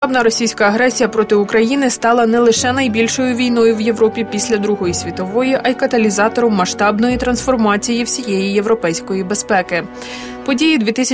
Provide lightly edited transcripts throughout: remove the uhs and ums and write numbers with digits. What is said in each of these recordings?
Повномасштабна російська агресія проти України стала не лише найбільшою війною в Європі після Другої світової, а й каталізатором масштабної трансформації всієї європейської безпеки. Події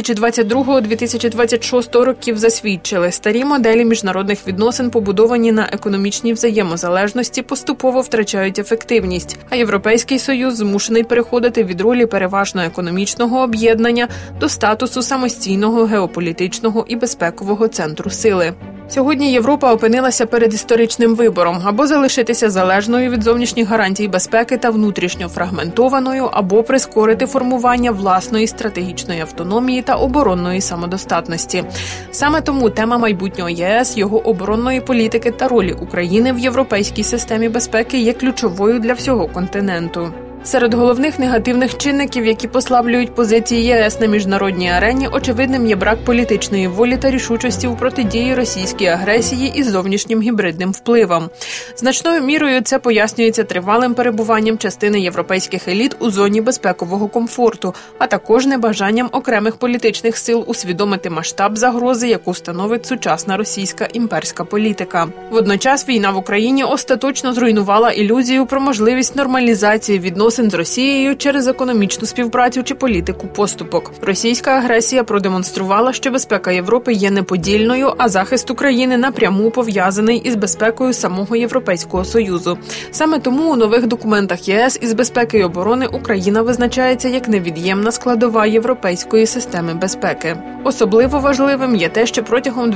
2022-2026 років засвідчили, старі моделі міжнародних відносин, побудовані на економічній взаємозалежності, поступово втрачають ефективність, а Європейський Союз змушений переходити від ролі переважно економічного об'єднання до статусу самостійного геополітичного і безпекового центру сили. Сьогодні Європа опинилася перед історичним вибором – або залишитися залежною від зовнішніх гарантій безпеки та внутрішньо фрагментованою, або прискорити формування власної стратегічної автономії та оборонної самодостатності. Саме тому тема майбутнього ЄС, його оборонної політики та ролі України в європейській системі безпеки є ключовою для всього континенту. Серед головних негативних чинників, які послаблюють позиції ЄС на міжнародній арені, очевидним є брак політичної волі та рішучості у протидії російській агресії і зовнішнім гібридним впливам. Значною мірою це пояснюється тривалим перебуванням частини європейських еліт у зоні безпекового комфорту, а також небажанням окремих політичних сил усвідомити масштаб загрози, яку становить сучасна російська імперська політика. Водночас війна в Україні остаточно зруйнувала ілюзію про можливість нормалізації відносин з Росією через економічну співпрацю чи політику поступок. Російська агресія продемонструвала, що безпека Європи є неподільною, а захист України напряму пов'язаний із безпекою самого Європейського Союзу. Саме тому у нових документах ЄС із безпеки і оборони Україна визначається як невід'ємна складова європейської системи безпеки. Особливо важливим є те, що протягом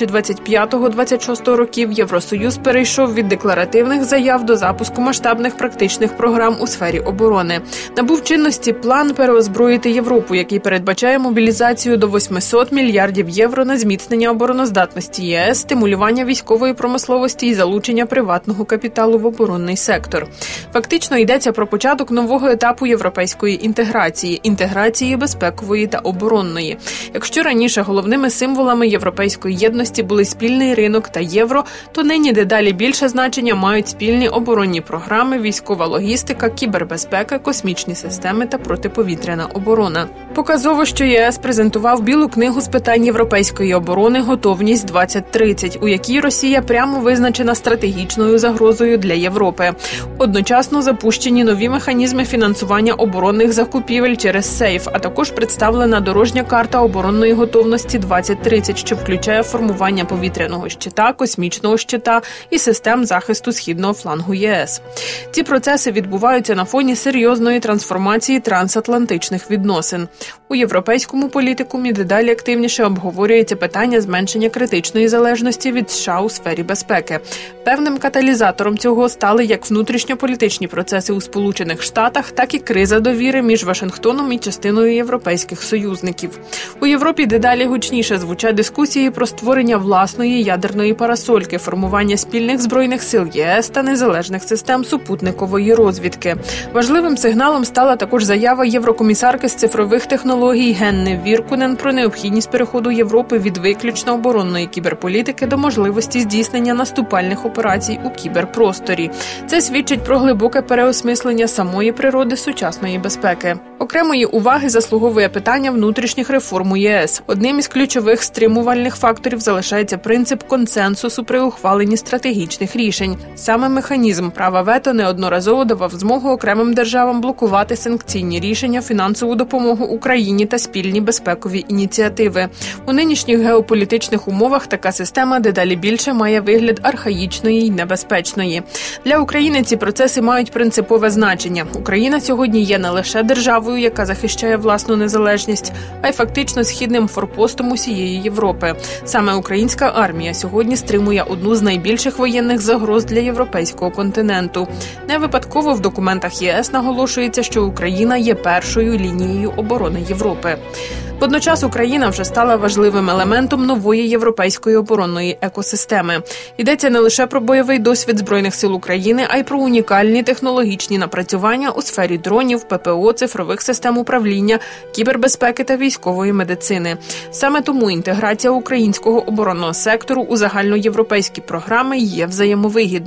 2025-2026 років Євросоюз перейшов від декларативних заяв до запуску масштабних практичних програм у сфері оборони. Набув чинності план переозброїти Європу, який передбачає мобілізацію до 800 мільярдів євро на зміцнення обороноздатності ЄС, стимулювання військової промисловості і залучення приватного капіталу в оборонний сектор. Фактично йдеться про початок нового етапу європейської інтеграції безпекової та оборонної. Якщо раніше головними символами європейської єдності були спільний ринок та євро, то нині дедалі більше значення мають спільні оборонні програми, військова логістика, кібербезпека, космічні системи та протиповітряна оборона. Показово, що ЄС презентував Білу книгу з питань європейської оборони «Готовність 2030», у якій Росія прямо визначена стратегічною загрозою для Європи. Одночасно запущені нові механізми фінансування оборонних закупівель через СЕЙФ, а також представлена дорожня карта оборонної готовності 2030, що включає формування повітряного щита, космічного щита і систем захисту східного флангу ЄС. Ці процеси відбуваються на фоні серйозної трансформації трансатлантичних відносин. У європейському політикумі дедалі активніше обговорюється питання зменшення критичної залежності від США у сфері безпеки. Певним каталізатором цього стали як внутрішньополітичні процеси у Сполучених Штатах, так і криза довіри між Вашингтоном і частиною європейських союзників. У Європі дедалі гучніше звучать дискусії про створення власної ядерної парасольки, формування спільних збройних сил ЄС та незалежних систем супутникової розвідки. Важливим сигналом стала також заява єврокомісарки з цифрових технологій Генни Віркунен про необхідність переходу Європи від виключно оборонної кіберполітики до можливості здійснення наступальних операцій у кіберпросторі. Це свідчить про глибоке переосмислення самої природи сучасної безпеки. Окремої уваги заслуговує питання внутрішніх реформ у ЄС. Одним із ключових стримувальних факторів залишається принцип консенсусу при ухваленні стратегічних рішень. Саме механізм права вето неодноразово давав змогу окремим державам блокувати санкційні рішення, фінансову допомогу Україні та спільні безпекові ініціативи. У нинішніх геополітичних умовах така система дедалі більше має вигляд архаїчної й небезпечної. Для України ці процеси мають принципове значення. Україна сьогодні є не лише державою, яка захищає власну незалежність, а й фактично східним форпостом усієї Європи. Саме українська армія сьогодні стримує одну з найбільших воєнних загроз для європейського континенту. Не випадково в документах єС наголошується, що Україна є першою лінією оборони Європи. Водночас Україна вже стала важливим елементом нової європейської оборонної екосистеми. Йдеться не лише про бойовий досвід Збройних сил України, а й про унікальні технологічні напрацювання у сфері дронів, ППО, цифрових систем управління, кібербезпеки та військової медицини. Саме тому інтеграція українського оборонного сектору у загальноєвропейські програми є взаємовигідною.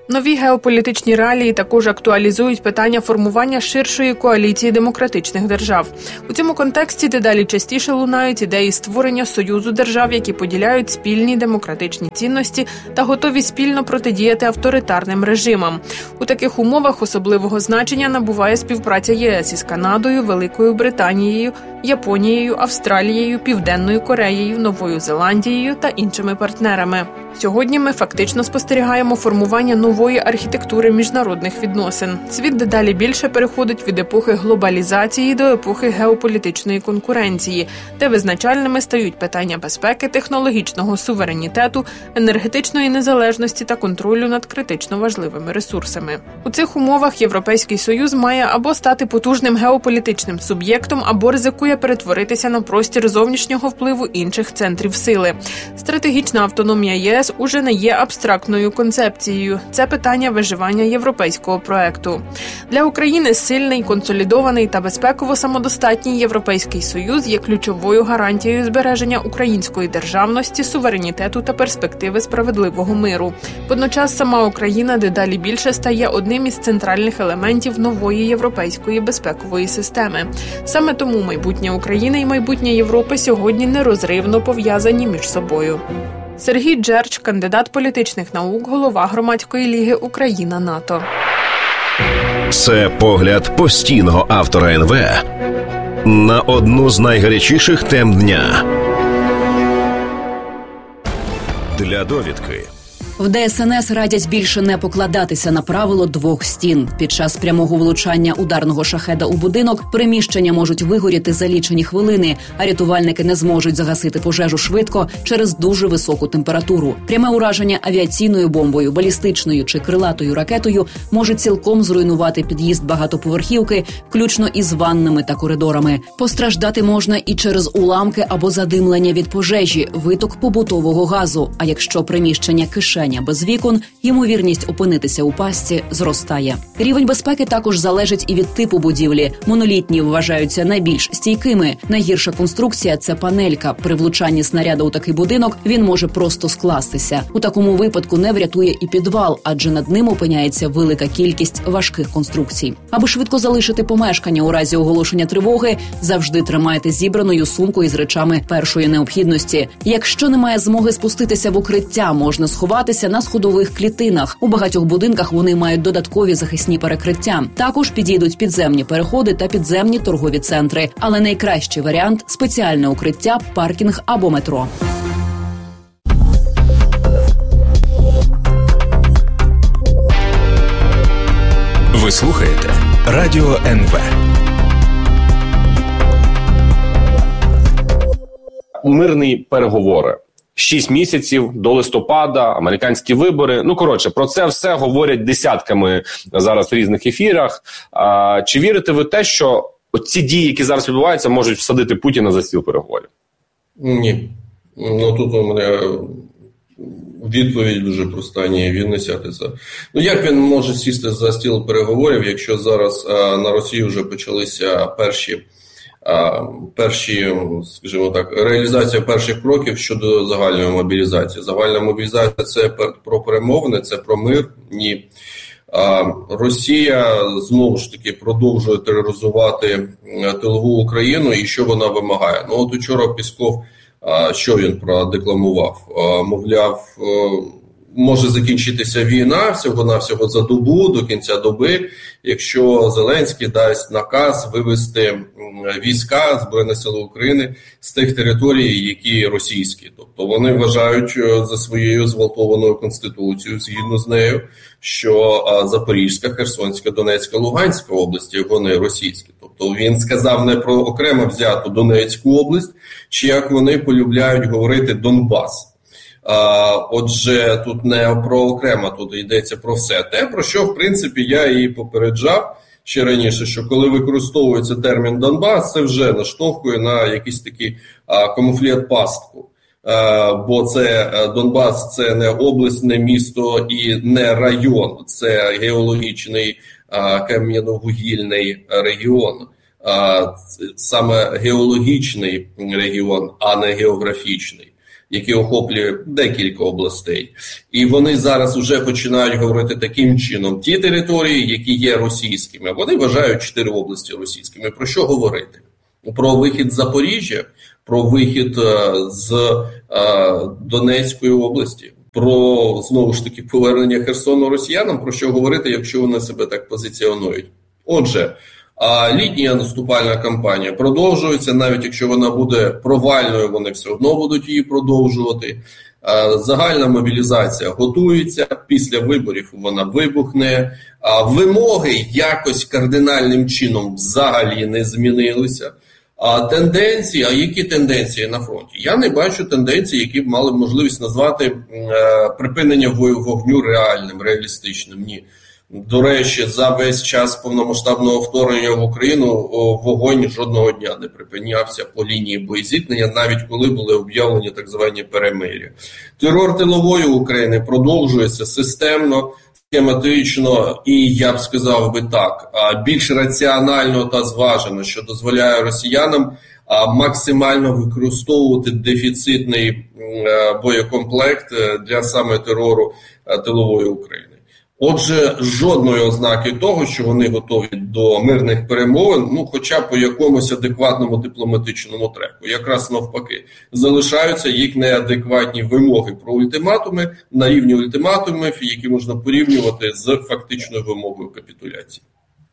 Нові геополітичні реалії також актуалізують питання формування ширшої коаліції демократичних держав. У цьому контексті дедалі частіше лунають ідеї створення союзу держав, які поділяють спільні демократичні цінності та готові спільно протидіяти авторитарним режимам. У таких умовах особливого значення набуває співпраця ЄС із Канадою, Великою Британією, Японією, Австралією, Південною Кореєю, Новою Зеландією та іншими партнерами. Сьогодні ми фактично спостерігаємо формування нової архітектури міжнародних відносин. Світ дедалі більше переходить від епохи глобалізації до епохи геополітичної конкуренції, де визначальними стають питання безпеки, технологічного суверенітету, енергетичної незалежності та контролю над критично важливими ресурсами. У цих умовах Європейський Союз має або стати потужним геополітичним суб'єктом, або ризикує перетворитися на простір зовнішнього впливу інших центрів сили. Стратегічна автономія ЄС уже не є абстрактною концепцією. Це питання виживання європейського проекту. Для України сильний, консолідований та безпеково самодостатній Європейський Союз є ключовою гарантією збереження української державності, суверенітету та перспективи справедливого миру. Водночас сама Україна дедалі більше стає одним із центральних елементів нової європейської безпекової системи. Саме тому майбутнє України і майбутнє Європи сьогодні нерозривно пов'язані між собою. Сергій Джерч, кандидат політичних наук, голова Громадської ліги Україна-НАТО. Це погляд постійного автора НВ на одну з найгарячіших тем дня. Для довідки. В ДСНС радять більше не покладатися на правило двох стін. Під час прямого влучання ударного шахеда у будинок приміщення можуть вигоріти за лічені хвилини, а рятувальники не зможуть загасити пожежу швидко через дуже високу температуру. Пряме ураження авіаційною бомбою, балістичною чи крилатою ракетою може цілком зруйнувати під'їзд багатоповерхівки, включно із ваннами та коридорами. Постраждати можна і через уламки або задимлення від пожежі, виток побутового газу. А якщо приміщення кишень без вікон, ймовірність опинитися у пастці зростає. Рівень безпеки також залежить і від типу будівлі. Монолітні вважаються найбільш стійкими. Найгірша конструкція – це панелька. При влучанні снаряду у такий будинок він може просто скластися. У такому випадку не врятує і підвал, адже над ним опиняється велика кількість важких конструкцій. Аби швидко залишити помешкання у разі оголошення тривоги, завжди тримайте зібраною сумку із речами першої необхідності. Якщо немає змоги спуститися в укриття, можна сховатися на сходових клітинах. У багатьох будинках вони мають додаткові захисні перекриття. Також підійдуть підземні переходи та підземні торгові центри. Але найкращий варіант – спеціальне укриття, паркінг або метро. Ви слухаєте Радіо НВ. Мирні переговори. 6 місяців до листопада, американські вибори. Про це все говорять десятками зараз в різних ефірах. Чи вірите ви те, що ці дії, які зараз відбуваються, можуть всадити Путіна за стіл переговорів? Ні. Тут у мене відповідь дуже проста. Ні, він не сядеться. Як він може сісти за стіл переговорів, якщо зараз на Росії вже почалися перші, скажімо так, реалізація перших кроків щодо загальної мобілізації. Загальна мобілізація – це про перемовини, це про мир? Ні. Росія, знову ж таки, продовжує тероризувати тилову Україну, і що вона вимагає? От учора Пісков, що він продекламував? Мовляв, може закінчитися війна всього-навсього за добу, до кінця доби, якщо Зеленський дасть наказ вивести війська Збройних сил України з тих територій, які російські. Тобто вони вважають за своєю зґвалтованою конституцією, згідно з нею, що Запорізька, Херсонська, Донецька, Луганська області, вони російські. Тобто він сказав не про окремо взяту Донецьку область, чи як вони полюбляють говорити Донбас. Отже, тут не про окремо, тут йдеться про все. Те, про що, в принципі, я і попереджав ще раніше, що коли використовується термін Донбас, це вже наштовхує на якийсь такий камуфлет-пастку. Бо це Донбас – це не область, не місто і не район. Це геологічний кам'яновугільний регіон. Саме геологічний регіон, а не географічний. який охоплює декілька областей. І вони зараз вже починають говорити таким чином. Ті території, які є російськими, вони вважають 4 області російськими. Про що говорити? Про вихід з Запоріжжя, про вихід з Донецької області, про, знову ж таки, повернення Херсону росіянам, про що говорити, якщо вони себе так позиціонують. Отже, літня наступальна кампанія продовжується, навіть якщо вона буде провальною, вони все одно будуть її продовжувати. Загальна мобілізація готується, після виборів вона вибухне. Вимоги якось кардинальним чином взагалі не змінилися. Тенденції, які тенденції на фронті? Я не бачу тенденцій, які б мали можливість назвати припинення вогню реальним, реалістичним. Ні. До речі, за весь час повномасштабного вторгнення в Україну вогонь жодного дня не припинявся по лінії боєзіткнення, навіть коли були об'явлені так звані перемир'я. Терор тилової України продовжується системно, схематично і, я б сказав би так, більш раціонально та зважено, що дозволяє росіянам максимально використовувати дефіцитний боєкомплект для саме терору тилової України. Отже, жодної ознаки того, що вони готові до мирних перемовин, хоча б по якомусь адекватному дипломатичному треку. Якраз навпаки, залишаються їх неадекватні вимоги про ультиматуми на рівні ультиматумів, які можна порівнювати з фактичною вимогою капітуляції.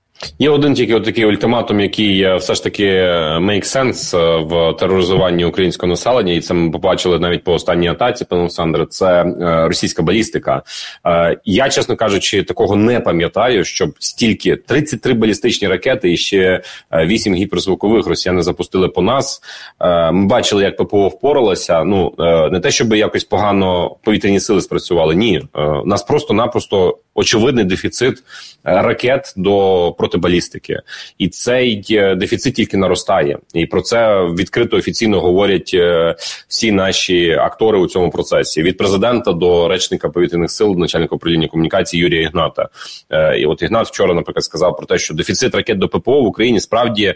Є один тільки такий ультиматум, який все ж таки make sense в тероризуванні українського населення, і це ми побачили навіть по останній атаці, пане Олександре, це російська балістика. Я, чесно кажучи, такого не пам'ятаю, щоб стільки 33 балістичні ракети і ще 8 гіперзвукових росіяни запустили по нас. Ми бачили, як ППО впоралося. Не те, щоб якось погано повітряні сили спрацювали, ні. У нас просто-напросто очевидний дефіцит ракет до протибалістики. І цей дефіцит тільки наростає. І про це відкрито офіційно говорять всі наші актори у цьому процесі. Від президента до речника повітряних сил, начальника управління комунікації Юрія Ігната. І от Ігнат вчора, наприклад, сказав про те, що дефіцит ракет до ППО в Україні справді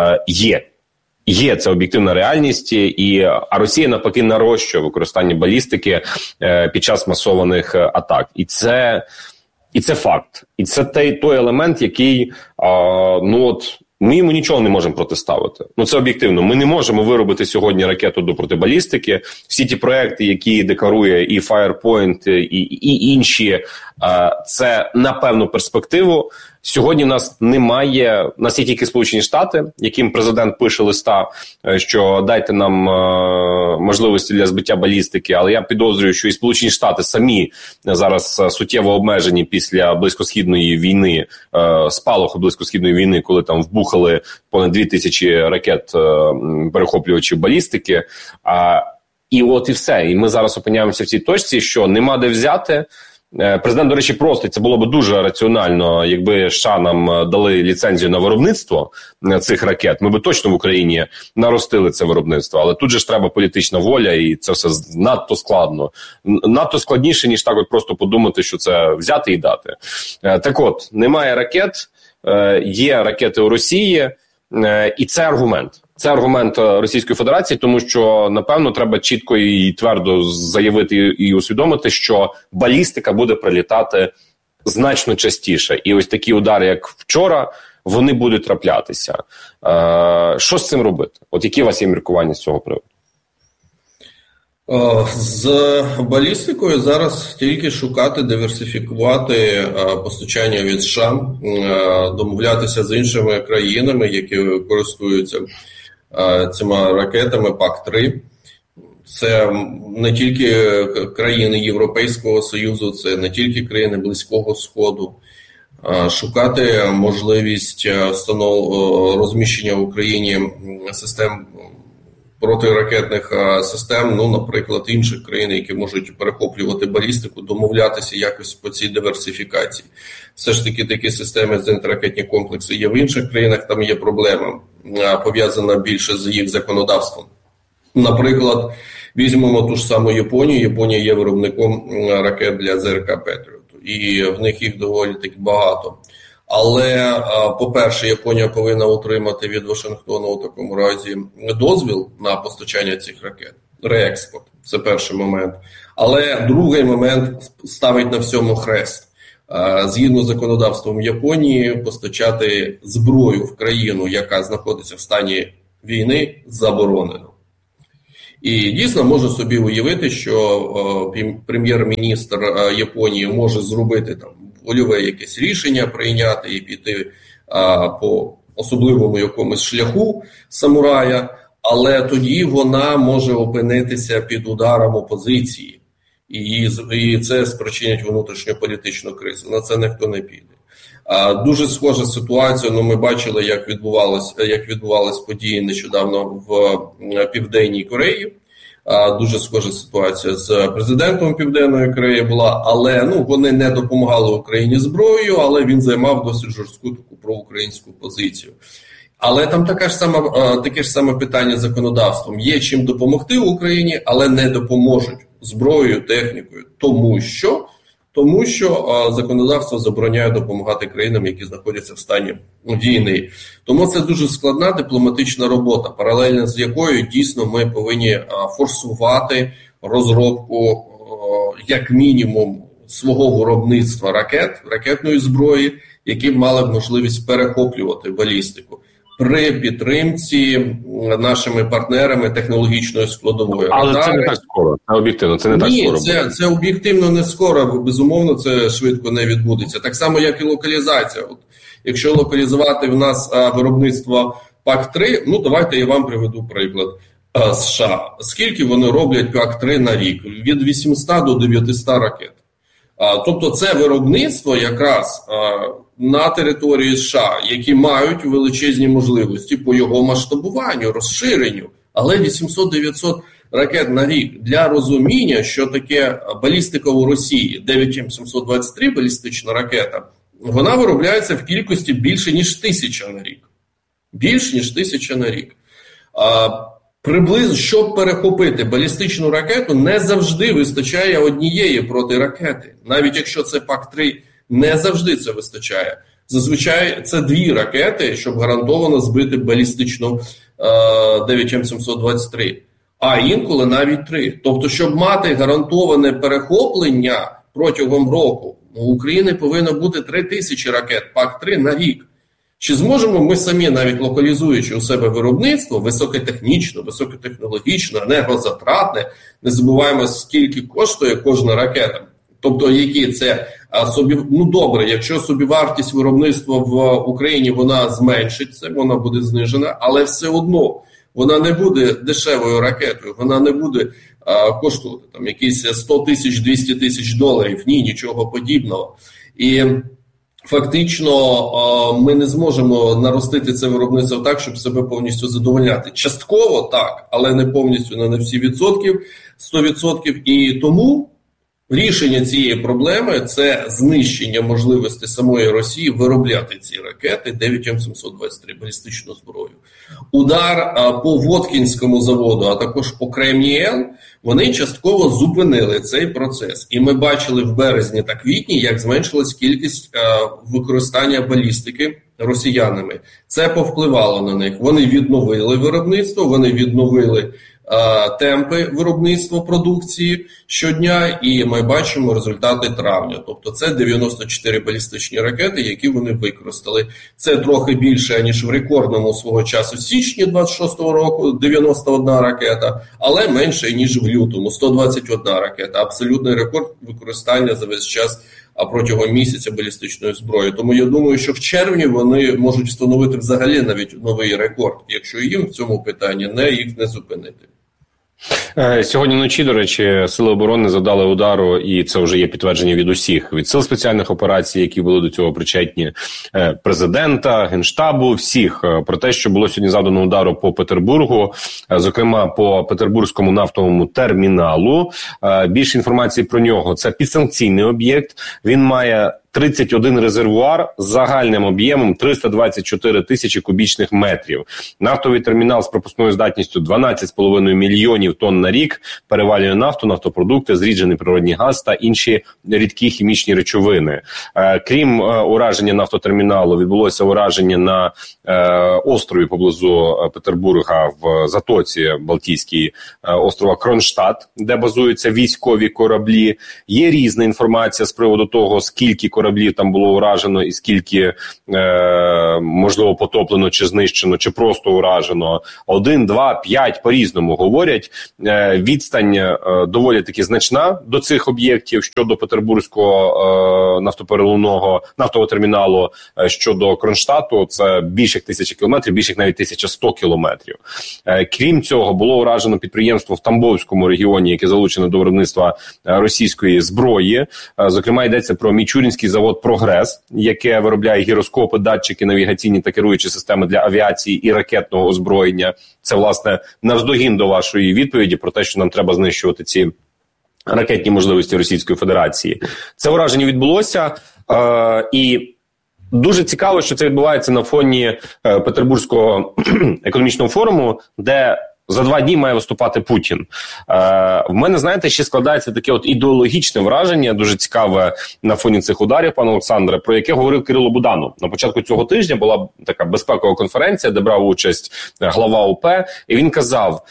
є. Є, це об'єктивна реальність, а Росія навпаки нарощує використання балістики під час масованих атак. І це факт. І це той елемент, який, ми йому нічого не можемо протиставити. Це об'єктивно. Ми не можемо виробити сьогодні ракету до протибалістики. Всі ті проекти, які декларує і Firepoint, і інші, це на певну перспективу. Сьогодні в нас немає, у нас є тільки Сполучені Штати, яким президент пише листа, що дайте нам можливості для збиття балістики, але я підозрюю, що і Сполучені Штати самі зараз суттєво обмежені після близькосхідної війни, спалаху близькосхідної війни, коли там вбухали понад 2000 ракет перехоплювачів балістики. І от і все. І ми зараз опиняємося в цій точці, що нема де взяти. Президент, до речі, просить, це було б дуже раціонально, якби США нам дали ліцензію на виробництво цих ракет. Ми б точно в Україні наростили це виробництво. Але тут же ж треба політична воля, і це все надто складно. Надто складніше, ніж так от просто подумати, що це взяти і дати. Так от, немає ракет, є ракети у Росії, і це аргумент. Це аргумент Російської Федерації, тому що, напевно, треба чітко і твердо заявити і усвідомити, що балістика буде прилітати значно частіше. І ось такі удари, як вчора, вони будуть траплятися. Що з цим робити? От які у вас є міркування з цього приводу? З балістикою зараз тільки шукати, диверсифікувати постачання від США, домовлятися з іншими країнами, які користуються цими ракетами ПАК-3. Це не тільки країни Європейського Союзу, це не тільки країни Близького Сходу. Шукати можливість розміщення в Україні систем протиракетних систем, наприклад, інших країн, які можуть перехоплювати балістику, домовлятися якось по цій диверсифікації. Все ж таки такі системи, зенітно-ракетні комплекси є в інших країнах, там є проблема, пов'язана більше з їх законодавством. Наприклад, візьмемо ту ж саму Японію. Японія є виробником ракет для ЗРК Петріоту, і в них їх доволі таки багато. Але, по-перше, Японія повинна отримати від Вашингтона у такому разі дозвіл на постачання цих ракет. реекспорт. Це перший момент. Але другий момент ставить на всьому хрест. Згідно з законодавством Японії, постачати зброю в країну, яка знаходиться в стані війни, заборонено. І дійсно можу собі уявити, що прем'єр-міністр Японії може зробити там вольове якесь рішення, прийняти і піти по особливому якомусь шляху самурая, але тоді вона може опинитися під ударом опозиції. І це спричинить внутрішньополітичну кризу. На це ніхто не піде. Дуже схожа ситуація, ми бачили, як відбувались події нещодавно в Південній Кореї. Дуже схожа ситуація з президентом Південної Кореї була, але вони не допомагали Україні зброєю, але він займав досить жорстку таку проукраїнську позицію. Але там таке ж саме питання з законодавством. Є чим допомогти Україні, але не допоможуть зброєю, технікою. Тому що законодавство забороняє допомагати країнам, які знаходяться в стані війни. Тому це дуже складна дипломатична робота, паралельно з якою дійсно ми повинні форсувати розробку, як мінімум, свого виробництва ракетної зброї, які б мали можливість перехоплювати балістику при підтримці нашими партнерами технологічної складової. Але це не так скоро, об'єктивно, це не так скоро. Ні, це об'єктивно не скоро, бо безумовно це швидко не відбудеться. Так само, як і локалізація. Якщо локалізувати в нас виробництво ПАК-3, давайте я вам приведу приклад. США. Скільки вони роблять ПАК-3 на рік? Від 800 до 900 ракет. Тобто це виробництво якраз на території США, які мають величезні можливості по його масштабуванню, розширенню, але 800-900 ракет на рік. Для розуміння, що таке балістика у Росії, 9М723 балістична ракета, вона виробляється в кількості більше, ніж 1000 на рік. Більш ніж 1000 на рік. Приблизно, щоб перехопити балістичну ракету, не завжди вистачає однієї протиракети. Навіть якщо це ПАК-3, не завжди це вистачає. Зазвичай це 2 ракети, щоб гарантовано збити балістичну 9М723. А інколи навіть 3. Тобто, щоб мати гарантоване перехоплення протягом року, у України повинно бути 3000 ракет ПАК-3 на рік. Чи зможемо ми самі, навіть локалізуючи у себе виробництво, високотехнічно, високотехнологічно, енергозатратне, не забуваємо, скільки коштує кожна ракета. Тобто, які це добре, якщо собівартість виробництва в Україні вона зменшиться, вона буде знижена, але все одно вона не буде дешевою ракетою, вона не буде коштувати там якісь 100 тисяч, 200 тисяч доларів, ні, нічого подібного. І фактично ми не зможемо наростити це виробництво так, щоб себе повністю задовольняти. Частково так, але не повністю, не всі відсотків, 100%. І тому рішення цієї проблеми – це знищення можливості самої Росії виробляти ці ракети 9М723 балістичну зброю. Удар по Воткінському заводу, а також по Кремніел, вони частково зупинили цей процес. І ми бачили в березні та квітні, як зменшилась кількість використання балістики росіянами. Це повпливало на них. Вони відновили виробництво, вони відновили темпи виробництва продукції щодня, і ми бачимо результати травня. Тобто це 94 балістичні ракети, які вони використали. Це трохи більше, ніж в рекордному свого часу січні 26-го року, 91 ракета, але менше, ніж в лютому, 121 ракета. Абсолютний рекорд використання за весь час протягом місяця балістичної зброї. Тому я думаю, що в червні вони можуть встановити взагалі навіть новий рекорд, якщо їм в цьому питанні їх не зупинити. Сьогодні вночі, до речі, Сили оборони завдали удару, і це вже є підтвердження від усіх, від сил спеціальних операцій, які були до цього причетні, президента, Генштабу, всіх, про те, що було сьогодні завдано удару по Петербургу, зокрема по Петербурзькому нафтовому терміналу. Більше інформації про нього. Це підсанкційний об'єкт, він має 31 резервуар з загальним об'ємом 324 тисячі кубічних метрів. Нафтовий термінал з пропускною здатністю 12,5 мільйонів тонн на рік перевалює нафту, нафтопродукти, зріджений природний газ та інші рідкі хімічні речовини. Крім ураження нафтотерміналу, відбулося ураження на острові поблизу Петербурга в Затоці Балтійській острова Кронштадт, де базуються військові кораблі. Є різна інформація з приводу того, скільки кораблів там було уражено і скільки, можливо, потоплено чи знищено, чи просто уражено. 1, 2, 5, по-різному говорять. Відстань доволі таки значна до цих об'єктів щодо Петербурзького нафтового терміналу, щодо Кронштадту, це більше 1000 кілометрів, більше навіть 1100 кілометрів. Крім цього, було уражено підприємство в Тамбовському регіоні, яке залучено до виробництва російської зброї. Зокрема, йдеться про Мічурінський завод «Прогрес», яке виробляє гіроскопи, датчики, навігаційні та керуючі системи для авіації і ракетного озброєння. Це, власне, навздогін до вашої відповіді про те, що нам треба знищувати ці ракетні можливості Російської Федерації. Це ураження відбулося, і дуже цікаво, що це відбувається на фоні Петербурзького економічного форуму, де за 2 дні має виступати Путін. В мене, знаєте, ще складається таке от ідеологічне враження, дуже цікаве на фоні цих ударів, пане Олександре, про яке говорив Кирило Буданов. На початку цього тижня була така безпекова конференція, де брав участь глава ОП, і він казав,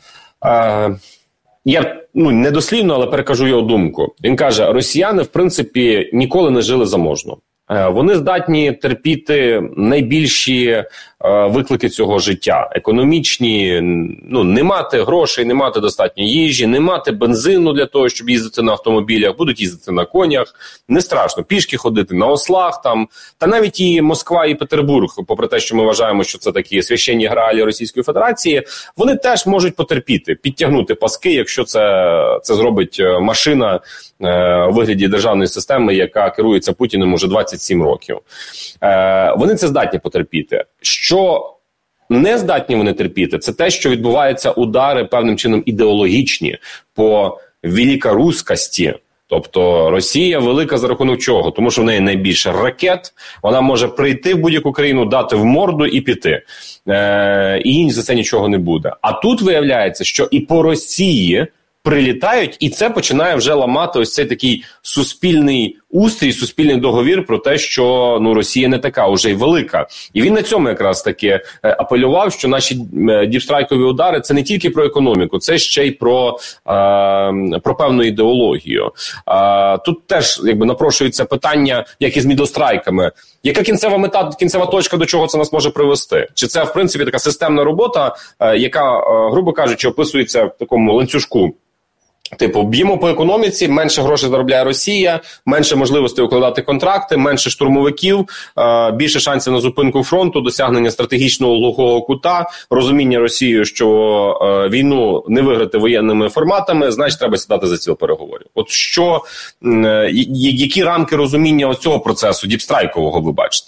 я не дослівно, але перекажу його думку. Він каже, росіяни, в принципі, ніколи не жили заможно. Вони здатні терпіти найбільші виклики цього життя. Економічні, не мати грошей, не мати достатньо їжі, не мати бензину для того, щоб їздити на автомобілях, будуть їздити на конях. Не страшно пішки ходити на ослах там. Та навіть і Москва, і Петербург, попри те, що ми вважаємо, що це такі священні граалі Російської Федерації, вони теж можуть потерпіти, підтягнути паски, якщо це зробить машина у вигляді державної системи, яка керується Путіним уже 27 років. Вони це здатні потерпіти. Що не здатні вони терпіти, це те, що відбуваються удари певним чином ідеологічні по великорусскості. Тобто Росія велика за рахунок чого? Тому що в неї найбільше ракет, вона може прийти в будь-яку країну, дати в морду і піти. І їй за це нічого не буде. А тут виявляється, що і по Росії прилітають, і це починає вже ламати ось цей такий суспільний устрій, суспільний договір про те, що Росія не така уже й велика. І він на цьому якраз таки апелював, що наші діпстрайкові удари – це не тільки про економіку, це ще й про певну ідеологію. Тут теж напрошується питання, як і з мідлстрайками. Яка кінцева мета, кінцева точка, до чого це нас може привести? Чи це, в принципі, така системна робота, яка, грубо кажучи, описується в такому ланцюжку? Типу, б'ємо по економіці, менше грошей заробляє Росія, менше можливостей укладати контракти, менше штурмовиків, більше шансів на зупинку фронту, досягнення стратегічного глухого кута, розуміння Росією, що війну не виграти воєнними форматами, значить треба сідати за стіл переговорів. От які рамки розуміння цього процесу діпстрайкового ви бачите?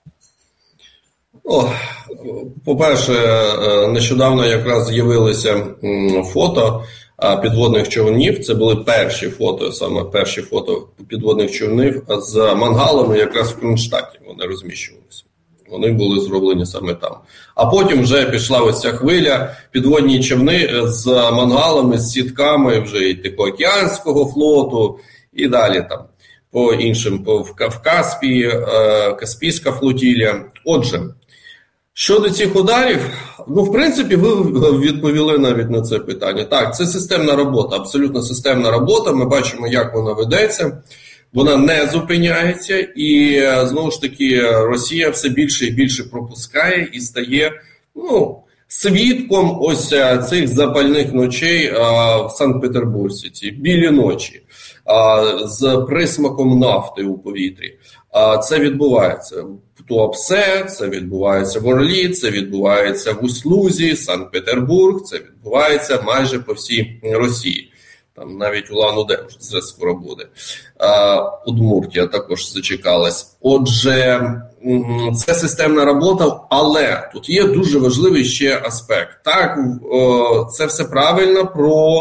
По-перше, нещодавно якраз з'явилися фото підводних човнів. Це були перші фото підводних човнів з мангалами якраз в Кронштадті. Вони розміщувалися. Вони були зроблені саме там. А потім вже пішла ось ця хвиля, підводні човни з мангалами, з сітками вже і Тихоокеанського флоту і далі там. По іншим, в Каспійська флотілія. Отже, щодо цих ударів, в принципі, ви відповіли навіть на це питання. Так, це системна робота, абсолютно системна робота. Ми бачимо, як вона ведеться. Вона не зупиняється. І, знову ж таки, Росія все більше і більше пропускає і стає, свідком ось цих запальних ночей в Санкт-Петербурзі, ці білі ночі, з присмаком нафти у повітрі. Це відбувається в Туапсе, це відбувається в Орлі, це відбувається в Услузі, Санкт-Петербург, це відбувається майже по всій Росії. Там навіть Улан-Удэ вже скоро буде. Удмуртія також зачекалась. Отже, це системна робота, але тут є дуже важливий ще аспект. Так, це все правильно про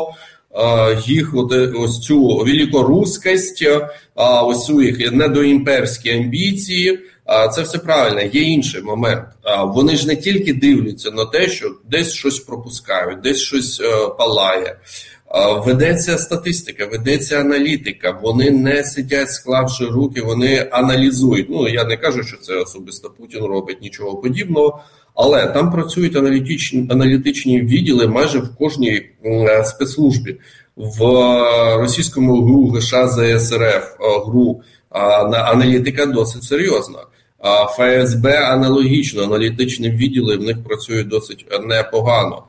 їх ось цю великорусскость, ось цю їх недоімперські амбіції. Це все правильно. Є інший момент. Вони ж не тільки дивляться на те, що десь щось пропускають, десь щось палає. Ведеться статистика, ведеться аналітика. Вони не сидять, склавши руки, вони аналізують. Ну, я не кажу, що це особисто Путін робить, нічого подібного. Але там працюють аналітичні відділи майже в кожній спецслужбі. В російському ГУ, ГШ, ЗСРФ, ГРУ аналітика досить серйозна. ФСБ аналогічно, аналітичні відділи в них працюють досить непогано.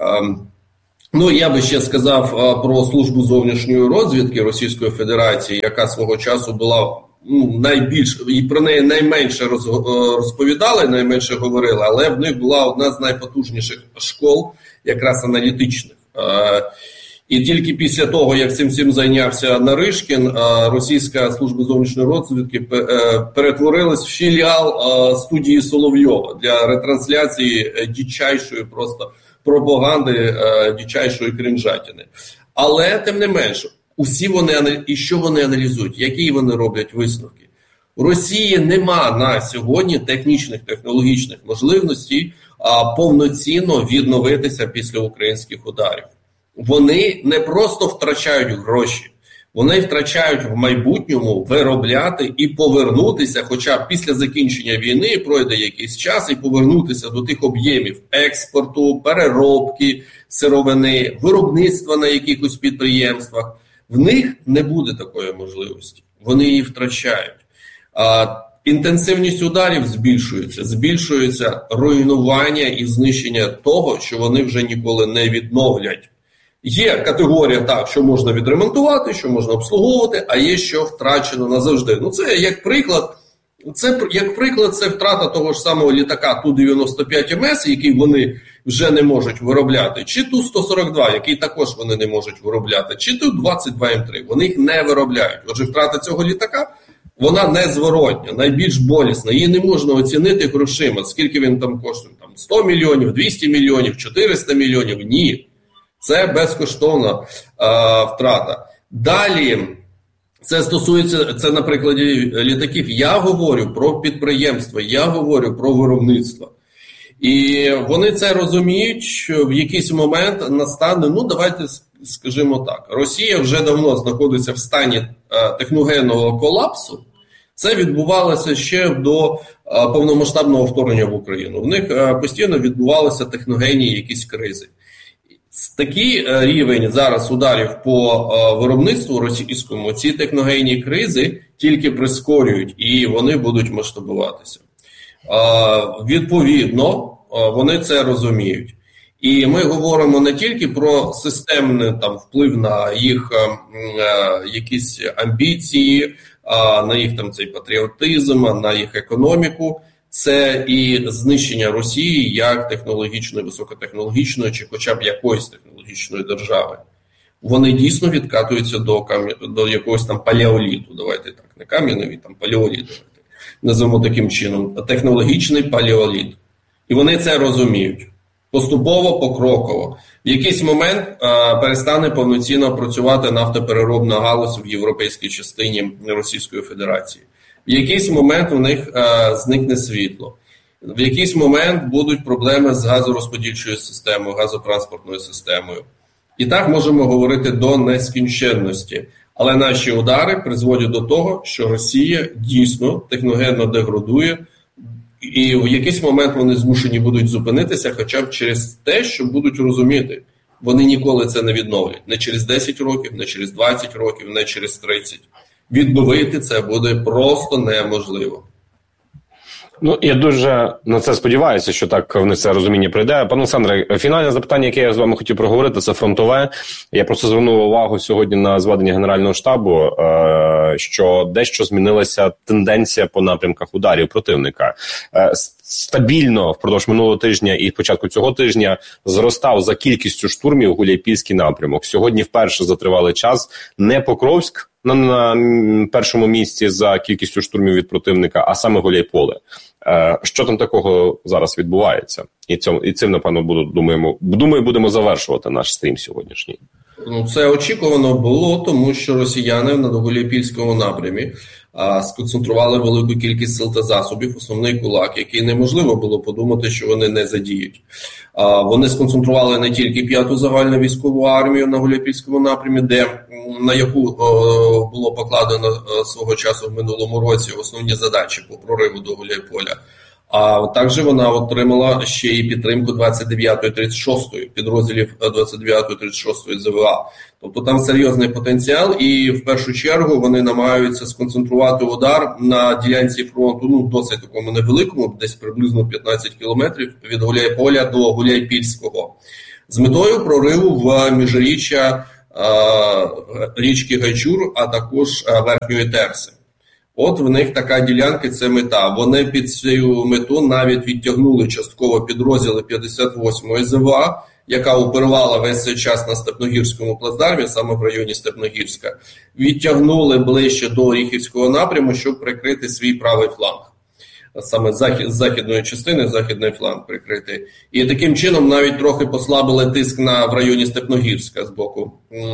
Ну, я би ще сказав про службу зовнішньої розвідки Російської Федерації, яка свого часу була найбільш, і про неї найменше розповідали, найменше говорили, але в них була одна з найпотужніших школ, якраз аналітичних. І тільки після того, як цим всім зайнявся Наришкін, Російська служба зовнішньої розвідки перетворилась в філіал студії Соловйова для ретрансляції дичайшої просто пропаганди, дичайшої кринжатини. Але, тим не менше, усі вони, і що вони аналізують, які вони роблять висновки. У Росії нема на сьогодні технічних, технологічних можливостей повноцінно відновитися після українських ударів. Вони не просто втрачають гроші, вони втрачають в майбутньому виробляти і повернутися, хоча після закінчення війни пройде якийсь час, і повернутися до тих об'ємів експорту, переробки сировини, виробництва на якихось підприємствах. В них не буде такої можливості, вони її втрачають. Інтенсивність ударів збільшується руйнування і знищення того, що вони вже ніколи не відновлять. Є категорія так, що можна відремонтувати, що можна обслуговувати, а є що втрачено назавжди. Ну це як приклад, це втрата того ж самого літака Ту-95МС, який вони вже не можуть виробляти, чи Ту-142, який також вони не можуть виробляти, чи Ту-22М3, вони їх не виробляють. Отже, втрата цього літака, вона незворотня, найбільш болісна, її не можна оцінити грошима, скільки він там коштує, 100 мільйонів, 200 мільйонів, 400 мільйонів, ні. Це безкоштовна втрата. Далі, це стосується, це на прикладі літаків. Я говорю про підприємства, я говорю про виробництво. І вони це розуміють, що в якийсь момент настане, давайте скажімо так, Росія вже давно знаходиться в стані техногенного колапсу. Це відбувалося ще до повномасштабного вторгнення в Україну. В них постійно відбувалися техногенні якісь кризи. Такий рівень зараз ударів по виробництву російському, ці техногенні кризи тільки прискорюють і вони будуть масштабуватися. Відповідно, вони це розуміють. І ми говоримо не тільки про системний вплив на їх якісь амбіції, на їх цей патріотизм, на їх економіку. Це і знищення Росії як технологічної, високотехнологічної чи хоча б якоїсь технологічної держави. Вони дійсно відкатуються до якогось палеоліту. Давайте так, не кам'янові, палеоліт. Називаємо таким чином. Технологічний палеоліт. І вони це розуміють. Поступово, покроково. В якийсь момент перестане повноцінно працювати нафтопереробна галузь в європейській частині Російської Федерації. В якийсь момент у них зникне світло. В якийсь момент будуть проблеми з газорозподільчою системою, газотранспортною системою. І так можемо говорити до нескінченності. Але наші удари призводять до того, що Росія дійсно техногенно деградує, і в якийсь момент вони змушені будуть зупинитися хоча б через те, що будуть розуміти, вони ніколи це не відновлять. Не через 10 років, не через 20 років, не через 30. Відновити це буде просто неможливо. Я дуже на це сподіваюся, що так в них це розуміння прийде. Пане Олександре, фінальне запитання, яке я з вами хотів проговорити, це фронтове. Я просто звернув увагу сьогодні на зведення Генерального штабу, що дещо змінилася тенденція по напрямках ударів противника. Стабільно впродовж минулого тижня і початку цього тижня зростав за кількістю штурмів Гуляйпільський напрямок. Сьогодні вперше за тривалий час не Покровськ на першому місці за кількістю штурмів від противника, а саме Гуляйполе. Що там такого зараз відбувається? І цим, напевно, думаю, будемо завершувати наш стрім сьогоднішній. Це очікувано було, тому що росіяни на Гуляйпільському напрямі сконцентрували велику кількість сил та засобів, основний кулак, який неможливо було подумати, що вони не задіють. Вони сконцентрували не тільки 5-ту загальну військову армію на Гуляйпільському напрямі, на яку було покладено свого часу в минулому році основні задачі по прориву до Гуляйполя, а також вона отримала ще і підтримку 29-ї, 36-ї, підрозділів 29-ї, 36-ї ЗВА. Тобто там серйозний потенціал, і в першу чергу вони намагаються сконцентрувати удар на ділянці фронту, досить такому невеликому, десь приблизно 15 кілометрів від Гуляйполя до Гуляйпільського, з метою прориву в міжріччя річки Гайчур, а також Верхньої Терси. От в них така ділянка – це мета. Вони під цю мету навіть відтягнули частково підрозділи 58-ї ЗВА, яка оперувала весь цей час на Степногірському плацдармі, саме в районі Степногірська. Відтягнули ближче до Оріхівського напряму, щоб прикрити свій правий фланг. Саме з західної частини, західний фланг прикрити. І таким чином навіть трохи послабили тиск в районі Степногірська з боку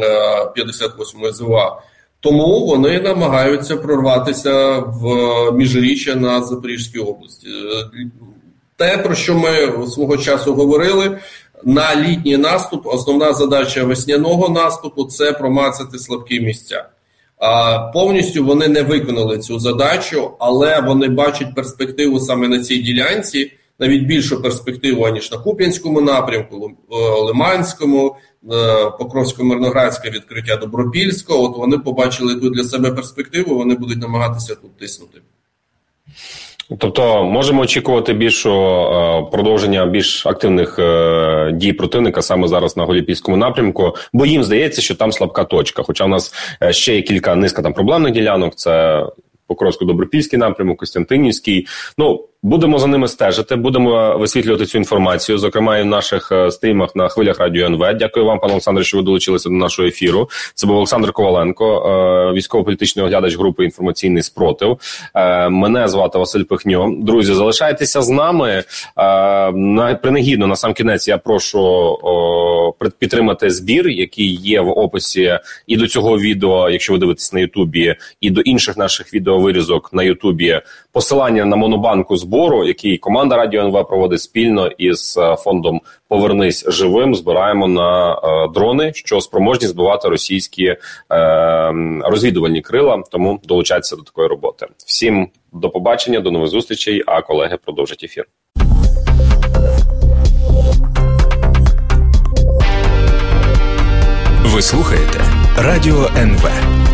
58-ї ЗВА. Тому вони намагаються прорватися в міжріччя на Запорізькій області. Те, про що ми свого часу говорили, на літній наступ, основна задача весняного наступу – це промацати слабкі місця. Повністю вони не виконали цю задачу, але вони бачать перспективу саме на цій ділянці, навіть більшу перспективу, аніж на Куп'янському напрямку, Лиманському, Покровсько-Мирноградське відкриття Добропільського. От вони побачили тут для себе перспективу, вони будуть намагатися тут тиснути. Тобто можемо очікувати продовження більш активних дій противника саме зараз на Гуляйпільському напрямку, бо їм здається, що там слабка точка. Хоча в нас ще є низка там проблемних ділянок, це Покровсько-Добропільський напрямок, Костянтинівський. Будемо за ними стежити, будемо висвітлювати цю інформацію, зокрема і в наших стрімах на хвилях Радіо НВ. Дякую вам, пане Олександре, що ви долучилися до нашого ефіру. Це був Олександр Коваленко, військово-політичний оглядач групи «Інформаційний спротив». Мене звати Василь Пихньо. Друзі, залишайтеся з нами. Принагідно, на сам кінець, я прошу підтримати збір, який є в описі і до цього відео, якщо ви дивитесь на Ютубі, і до інших наших відеовирізок на Ютубі. Посилання на монобанку збору, який команда Радіо НВ проводить спільно із фондом «Повернись живим», збираємо на дрони, що спроможні збивати російські розвідувальні крила, тому долучайтеся до такої роботи. Всім до побачення, до нових зустрічей, а колеги продовжать ефір. Ви слухаєте Радіо НВ.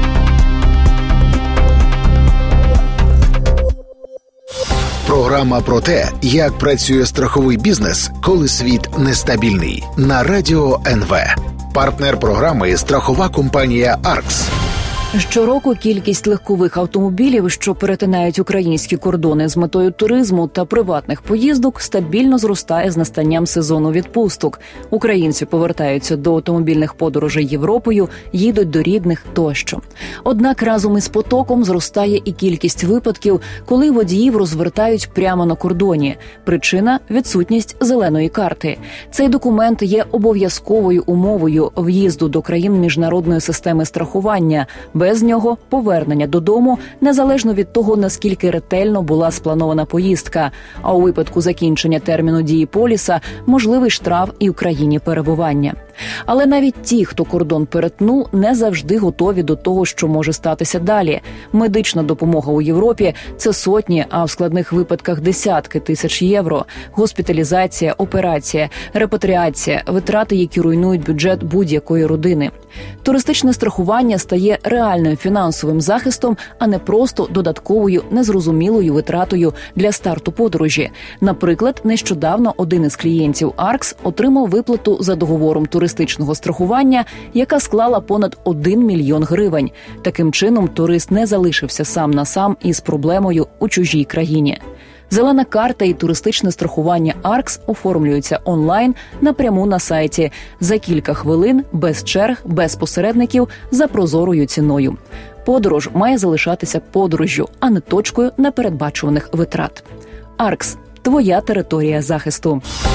Програма про те, як працює страховий бізнес, коли світ нестабільний. На Радіо НВ. Партнер програми – страхова компанія «Аркс». Щороку кількість легкових автомобілів, що перетинають українські кордони з метою туризму та приватних поїздок, стабільно зростає з настанням сезону відпусток. Українці повертаються до автомобільних подорожей Європою, їдуть до рідних тощо. Однак разом із потоком зростає і кількість випадків, коли водіїв розвертають прямо на кордоні. Причина – відсутність зеленої карти. Цей документ є обов'язковою умовою в'їзду до країн міжнародної системи страхування. Без нього повернення додому, незалежно від того, наскільки ретельно була спланована поїздка. А у випадку закінчення терміну дії поліса – можливий штраф і в країні перебування. Але навіть ті, хто кордон перетнув, не завжди готові до того, що може статися далі. Медична допомога у Європі – це сотні, а в складних випадках десятки тисяч євро. Госпіталізація, операція, репатріація – витрати, які руйнують бюджет будь-якої родини. Туристичне страхування стає реальним фінансовим захистом, а не просто додатковою незрозумілою витратою для старту подорожі. Наприклад, нещодавно один із клієнтів «Аркс» отримав виплату за договором туристичного страхування, яка склала понад 1 мільйон гривень. Таким чином, турист не залишився сам на сам із проблемою у чужій країні. Зелена карта і туристичне страхування «Аркс» оформлюються онлайн напряму на сайті. За кілька хвилин, без черг, без посередників, за прозорою ціною. Подорож має залишатися подорожжю, а не точкою непередбачуваних витрат. «Аркс» – твоя територія захисту.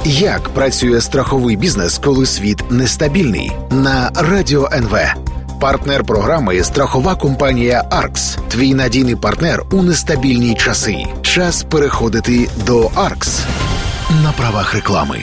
Як працює страховий бізнес, коли світ нестабільний? На Радіо НВ. Партнер програми – страхова компанія «Аркс». Твій надійний партнер у нестабільні часи. Час переходити до «Аркс». На правах реклами.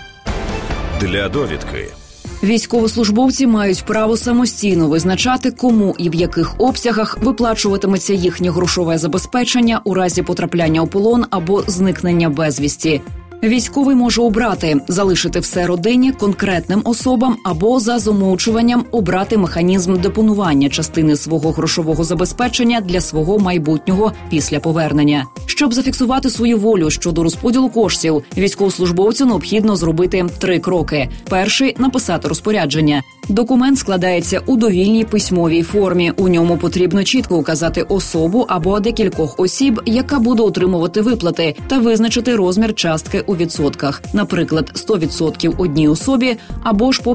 Для довідки. Військовослужбовці мають право самостійно визначати, кому і в яких обсягах виплачуватиметься їхнє грошове забезпечення у разі потрапляння у полон або зникнення безвісті. Військовий може обрати – залишити все родині, конкретним особам або за замовчуванням обрати механізм депонування частини свого грошового забезпечення для свого майбутнього після повернення. Щоб зафіксувати свою волю щодо розподілу коштів, військовослужбовцю необхідно зробити 3 кроки. Перший – написати розпорядження. Документ складається у довільній письмовій формі. У ньому потрібно чітко указати особу або декількох осіб, яка буде отримувати виплати, та визначити розмір частки у відсотках. Наприклад, 100% одній особі або ж по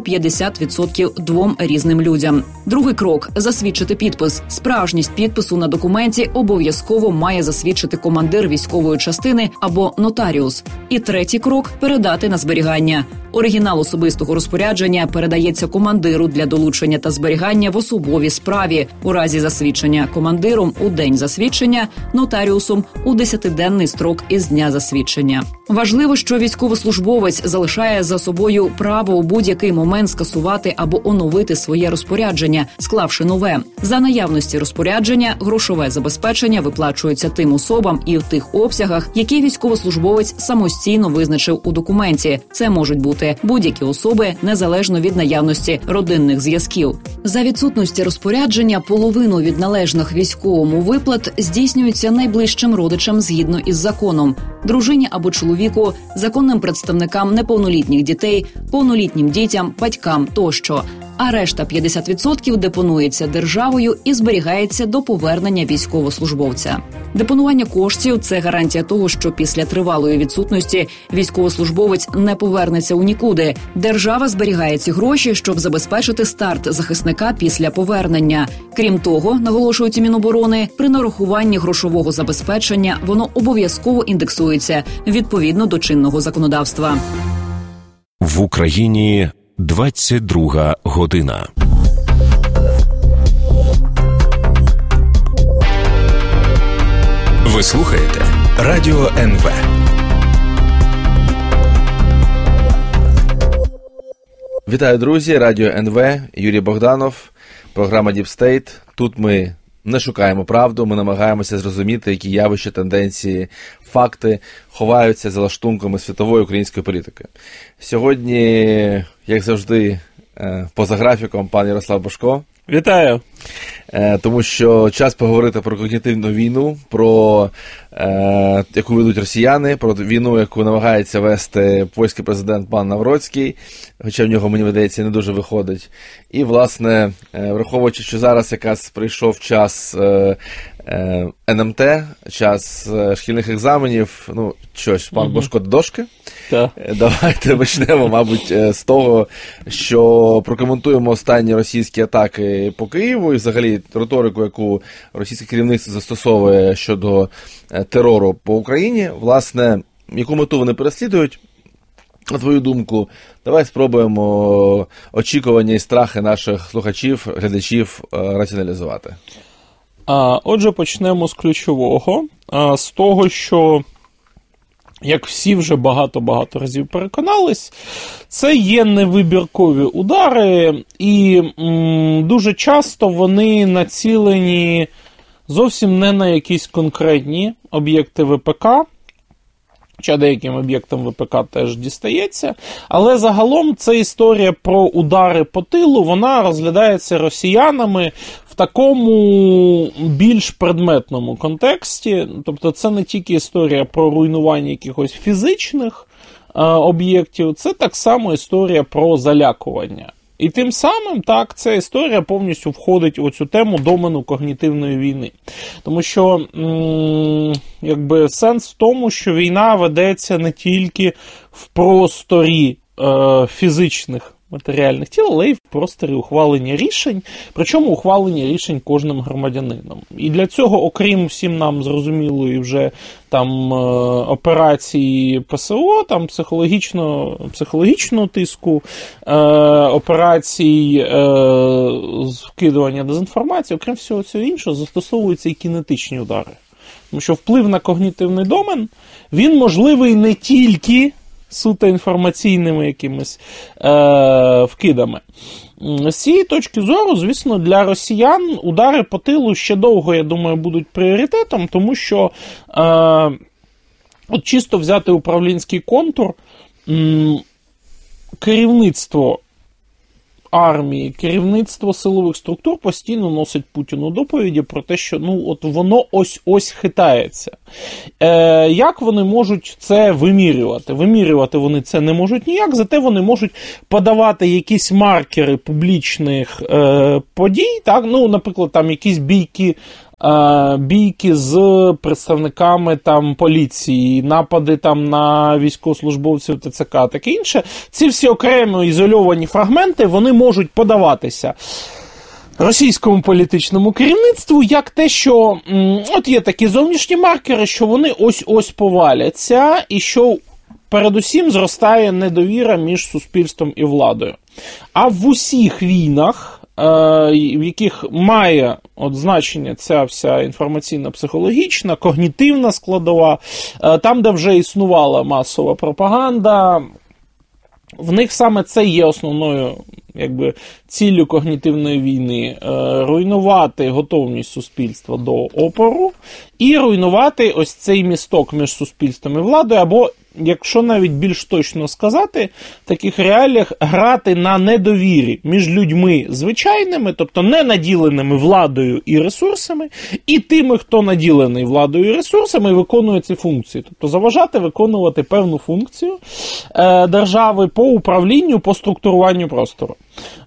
50% 2 різним людям. Другий крок – засвідчити підпис. Справжність підпису на документі обов'язково має засвідчити командир військової частини або нотаріус. І третій крок – передати на зберігання. Оригінал особистого розпорядження передається командиру для долучення та зберігання в особовій справі. У разі засвідчення командиром у день засвідчення, нотаріусом у 10-денний строк із дня засвідчення. Важливо, що військовослужбовець залишає за собою право у будь-який момент скасувати або оновити своє розпорядження, склавши нове. За наявності розпорядження, грошове забезпечення виплачується тим особам і в тих обсягах, які військовослужбовець самостійно визначив у документі. Це можуть бути будь-які особи, незалежно від наявності родинних зв'язків. За відсутності розпорядження половину від належних військовому виплат здійснюється найближчим родичам згідно із законом – дружині або чоловіку, законним представникам неповнолітніх дітей, повнолітнім дітям, батькам тощо. А решта 50% депонується державою і зберігається до повернення військовослужбовця. Депонування коштів – це гарантія того, що після тривалої відсутності військовослужбовець не повернеться у нікуди. Держава зберігає ці гроші, щоб забезпечити старт захисника після повернення. Крім того, наголошують у Міноборони, при нарахуванні грошового забезпечення воно обов'язково індексується відповідно до чинного законодавства. В Україні 22 година. Ви слухаєте Радіо НВ. Вітаю, друзі! Радіо НВ, Юрій Богданов, програма Deep State. Тут ми не шукаємо правду, ми намагаємося зрозуміти, які явища, тенденції, факти ховаються за лаштунками світової української політики. Сьогодні, як завжди, поза графіком, пан Ярослав Божко. Вітаю! Тому що час поговорити про когнітивну війну, про яку ведуть росіяни, про війну, яку намагається вести польський президент пан Навроцький, хоча в нього, мені видається, не дуже виходить. І, власне, враховуючи, що зараз якраз прийшов час НМТ, час шкільних екзаменів, ну, щось, пан Божко, до дошки? Так. Давайте почнемо, мабуть, з того, що прокоментуємо останні російські атаки по Києву і взагалі риторику, яку російське керівництво застосовує щодо терору по Україні. Власне, яку мету вони переслідують, на твою думку, давай спробуємо очікування і страхи наших слухачів, глядачів раціоналізувати. Отже, почнемо з ключового, з того, що, як всі вже багато-багато разів переконались, це є невибіркові удари, і дуже часто вони націлені зовсім не на якісь конкретні об'єкти ВПК, хоча деяким об'єктам ВПК теж дістається, але загалом це історія про удари по тилу, вона розглядається росіянами в такому більш предметному контексті, тобто це не тільки історія про руйнування якихось фізичних об'єктів, це так само історія про залякування. І тим самим, так, ця історія повністю входить у цю тему домену когнітивної війни. Тому що, якби, сенс в тому, що війна ведеться не тільки в просторі фізичних матеріальних тіл, але й в просторі ухвалення рішень, причому ухвалення рішень кожним громадянином. І для цього, окрім всім нам зрозумілої вже там операції ПСО, там психологічного тиску, операцій з вкидування дезінформації, окрім всього цього іншого, застосовуються і кінетичні удари. Тому що вплив на когнітивний домен, він можливий не тільки суто інформаційними якимись вкидами. З цієї точки зору, звісно, для росіян удари по тилу ще довго, я думаю, будуть пріоритетом, тому що от чисто взяти управлінський контур, керівництво армії, керівництво силових структур постійно носить Путіну доповіді про те, що от воно ось хитається. Як вони можуть це вимірювати? Вимірювати вони це не можуть ніяк, зате вони можуть подавати якісь маркери публічних подій, так? Наприклад, там якісь бійки з представниками там поліції, напади там на військовослужбовців ТЦК, таке інше. Ці всі окремо ізольовані фрагменти, вони можуть подаватися російському політичному керівництву як те, що от є такі зовнішні маркери, що вони ось поваляться, і що передусім зростає недовіра між суспільством і владою. А в усіх війнах, в яких має значення ця вся інформаційно-психологічна, когнітивна складова, там, де вже існувала масова пропаганда, в них саме це є основною ціллю когнітивної війни – руйнувати готовність суспільства до опору і руйнувати ось цей місток між суспільством і владою, або, якщо навіть більш точно сказати, в таких реаліях грати на недовірі між людьми звичайними, тобто не наділеними владою і ресурсами, і тими, хто наділений владою і ресурсами, і виконує ці функції. Тобто заважати виконувати певну функцію держави по управлінню, по структуруванню простору.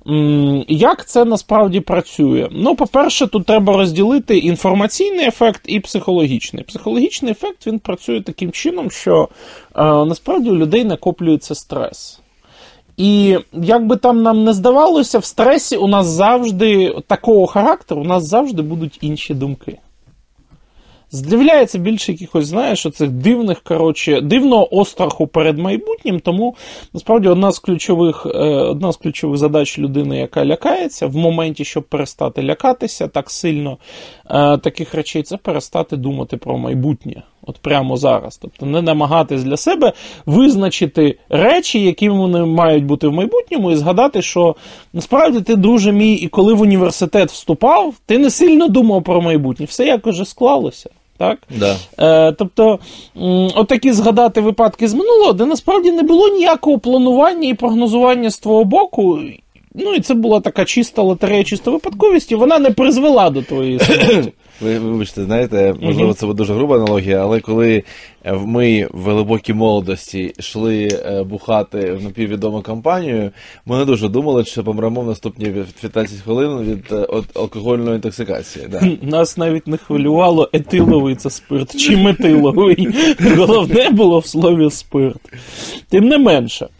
Як це насправді працює? По-перше, тут треба розділити інформаційний ефект і психологічний. Психологічний ефект, він працює таким чином, що насправді у людей накоплюється стрес. І як би там нам не здавалося, в стресі у нас завжди, такого характеру, у нас завжди будуть інші думки. З'являється більше якихось, оцих дивного остраху перед майбутнім, тому, насправді, одна з ключових задач людини, яка лякається, в моменті, щоб перестати лякатися так сильно таких речей, це перестати думати про майбутнє. От прямо зараз. Тобто не намагатись для себе визначити речі, які вони мають бути в майбутньому, і згадати, що насправді ти, друже мій, і коли в університет вступав, ти не сильно думав про майбутнє. Все якось вже склалося. Так? Да. Тобто, отакі згадати випадки з минулого, де насправді не було ніякого планування і прогнозування з твого боку, і це була така чиста лотерея, чиста випадковість, і вона не призвела до твоєї смерті. Ви вибачте, знаєте, можливо, це дуже груба аналогія, але коли ми в глибокій молодості йшли бухати в напіввідому компанію, ми не дуже думали, що помремо в наступні 15 хвилин від алкогольної інтоксикації. Да. Нас навіть не хвилювало, етиловий це спирт чи метиловий. Головне було в слові спирт. Тим не менше.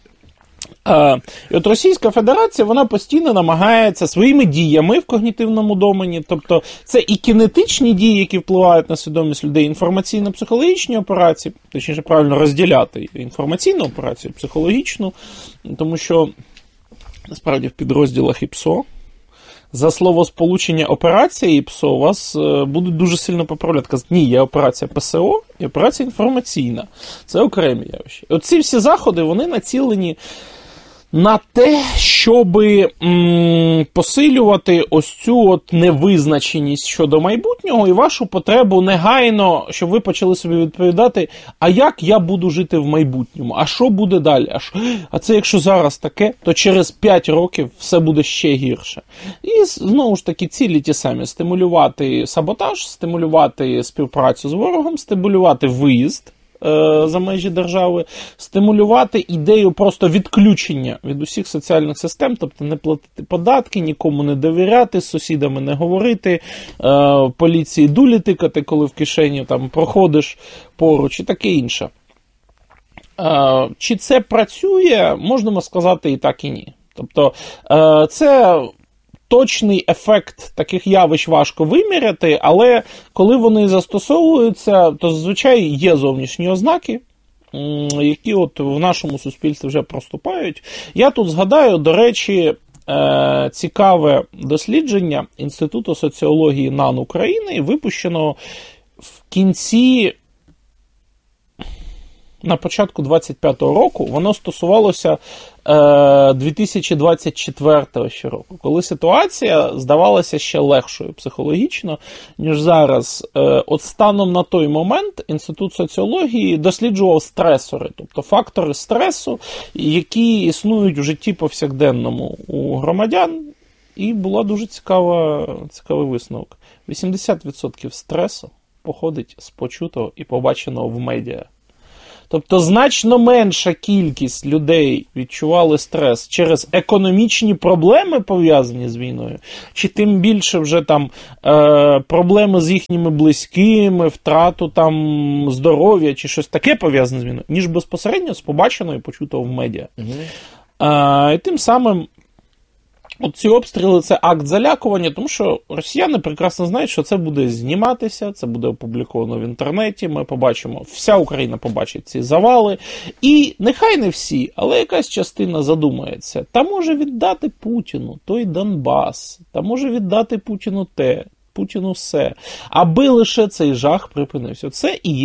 І от Російська Федерація, вона постійно намагається своїми діями в когнітивному домені, тобто це і кінетичні дії, які впливають на свідомість людей, інформаційно-психологічні операції, точніше правильно розділяти інформаційну операцію, психологічну, тому що насправді в підрозділах ІПСО за словосполучення операція ІПСО вас будуть дуже сильно поправляти. Казати, ні, є операція ПСО і операція інформаційна. Це окремі явища. От ці всі заходи, вони націлені на те, щоб посилювати ось цю невизначеність щодо майбутнього і вашу потребу негайно, щоб ви почали собі відповідати, а як я буду жити в майбутньому, а що буде далі, а це якщо зараз таке, то через 5 років все буде ще гірше. І знову ж таки цілі ті самі: стимулювати саботаж, стимулювати співпрацю з ворогом, стимулювати виїзд за межі держави, стимулювати ідею просто відключення від усіх соціальних систем, тобто не платити податки, нікому не довіряти, з сусідами не говорити, поліції дулі тикати, коли в кишені там проходиш поруч і таке інше. Чи це працює, можемо сказати і так, і ні. Тобто це точний ефект таких явищ важко виміряти, але коли вони застосовуються, то зазвичай є зовнішні ознаки, які от в нашому суспільстві вже проступають. Я тут згадаю, до речі, цікаве дослідження Інституту соціології НАН України, випущено в кінці, на початку 25-го року. Воно стосувалося 2024 ще року, коли ситуація здавалася ще легшою психологічно, ніж зараз. От станом на той момент Інститут соціології досліджував стресори, тобто фактори стресу, які існують в житті повсякденному у громадян, і була дуже цікавий висновок. 80% стресу походить з почутого і побаченого в медіа. Тобто значно менша кількість людей відчували стрес через економічні проблеми, пов'язані з війною, чи тим більше вже там проблеми з їхніми близькими, втрату там здоров'я, чи щось таке пов'язане з війною, ніж безпосередньо з побаченого і почутого в медіа. І тим самим от ці обстріли – це акт залякування, тому що росіяни прекрасно знають, що це буде зніматися, це буде опубліковано в інтернеті, ми побачимо, вся Україна побачить ці завали, і нехай не всі, але якась частина задумається, та може віддати Путіну той Донбас, та може віддати Путіну те, Путіну все, аби лише цей жах припинився. Це і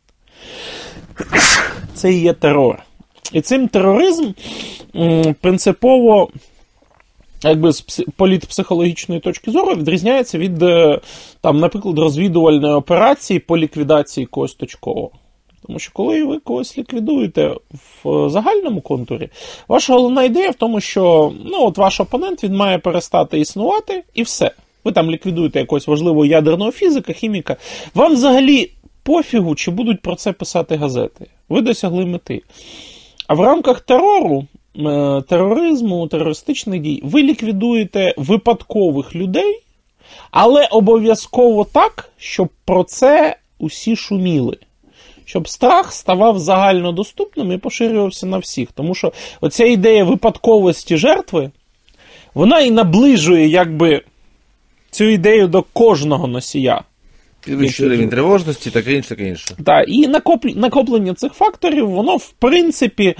є терор. І цим тероризм принципово, якби з політпсихологічної точки зору, відрізняється від, там, наприклад, розвідувальної операції по ліквідації когось точково. Тому що коли ви когось ліквідуєте в загальному контурі, ваша головна ідея в тому, що от ваш опонент, він має перестати існувати, і все. Ви там ліквідуєте якогось важливого ядерного фізика, хіміка. Вам взагалі пофігу, чи будуть про це писати газети. Ви досягли мети. А в рамках тероризму, терористичних дій, ви ліквідуєте випадкових людей, але обов'язково так, щоб про це усі шуміли. Щоб страх ставав загальнодоступним і поширювався на всіх. Тому що оця ідея випадковості жертви, вона і наближує, якби, цю ідею до кожного носія. Підвищує рівень тривожності, таке інше. Так, і накоплення цих факторів, воно, в принципі,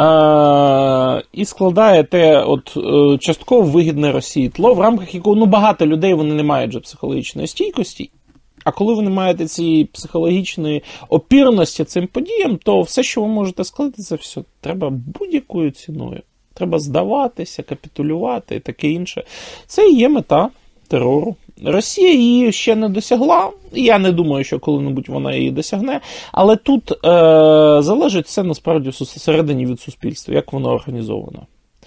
і складає те частково вигідне Росії тло, в рамках якого багато людей вони не мають же психологічної стійкості. А коли ви не маєте цієї психологічної опірності цим подіям, то все, що ви можете сказати, це все треба будь-якою ціною. Треба здаватися, капітулювати і таке інше. Це і є мета терору. Росія її ще не досягла, і я не думаю, що коли-небудь вона її досягне, але тут залежить все насправді всередині від суспільства, як воно організовано.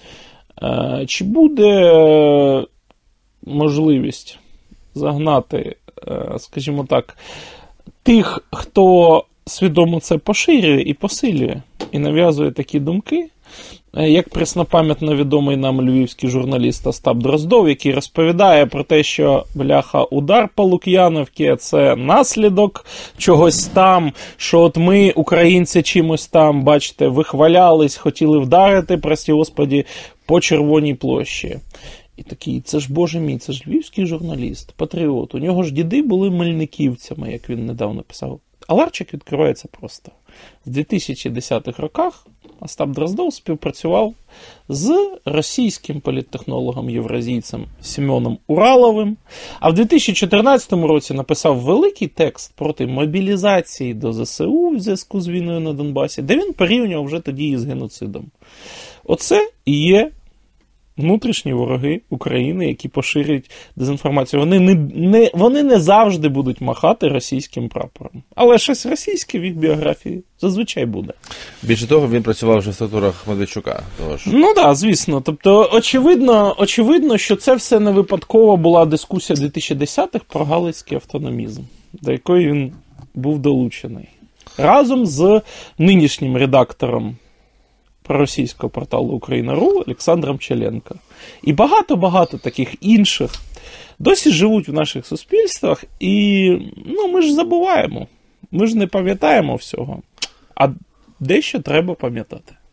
Чи буде можливість загнати, скажімо так, тих, хто свідомо це поширює і посилює, і нав'язує такі думки, як преснопам'ятно відомий нам львівський журналіст Остап Дроздов, який розповідає про те, що, бляха, удар по Лук'яновці – це наслідок чогось там, що от ми, українці, чимось там, бачите, вихвалялись, хотіли вдарити, прості господі, по Червоній площі. І такий, це ж, боже мій, це ж львівський журналіст, патріот. У нього ж діди були мельниківцями, як він недавно писав. А ларчик відкривається просто. З 2010-х роках Остап Дроздов співпрацював з російським політтехнологом-євразійцем Семеном Ураловим, а в 2014 році написав великий текст проти мобілізації до ЗСУ в зв'язку з війною на Донбасі, де він порівнював вже тоді із геноцидом. Оце і є внутрішні вороги України, які поширюють дезінформацію. Вони не завжди будуть махати російським прапором. Але щось російське в їх біографії зазвичай буде. Більше того, він працював вже в структурах Медведчука. Ну так, звісно. Тобто, очевидно, що це все не випадково була дискусія 2010-х про галицький автономізм, до якої він був долучений. Разом з нинішнім редактором проросійського порталу Україна.ру Олександром Челенко. І багато-багато таких інших досі живуть в наших суспільствах, і ми ж забуваємо, ми ж не пам'ятаємо всього, а дещо треба пам'ятати.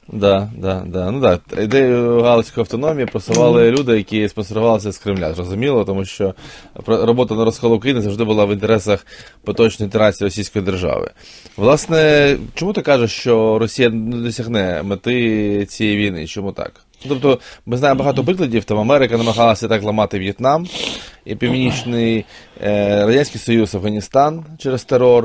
Да. Ідею галицької автономії просували люди, які спонсорувалися з Кремля. Зрозуміло, тому що робота на розкол України завжди була в інтересах поточної інтеграції російської держави. Власне, чому ти кажеш, що Росія не досягне мети цієї війни? Чому так? Тобто, ми знаємо багато прикладів, там Америка намагалася так ламати В'єтнам, і Північний Радянський Союз, Афганістан через терор,